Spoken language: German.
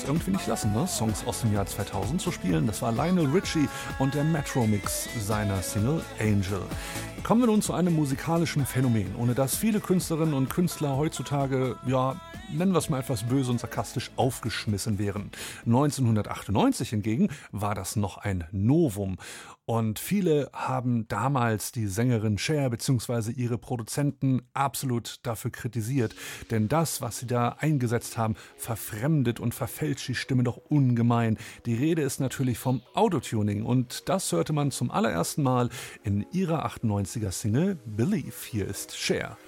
irgendwie nicht lassen, ne? Songs aus dem Jahr 2000 zu spielen. Das war Lionel Richie und der Metro-Mix seiner Single Angel. Kommen wir nun zu einem musikalischen Phänomen, ohne das viele Künstlerinnen und Künstler heutzutage, ja, nennen wir es mal etwas böse und sarkastisch, aufgeschmissen wären. 1998 hingegen war das noch ein Novum. Und viele haben damals die Sängerin Cher bzw. ihre Produzenten absolut dafür kritisiert. Denn das, was sie da eingesetzt haben, verfremdet und verfälscht die Stimme doch ungemein. Die Rede ist natürlich vom Autotuning. Und das hörte man zum allerersten Mal in ihrer 98er Single Believe. Hier ist Cher.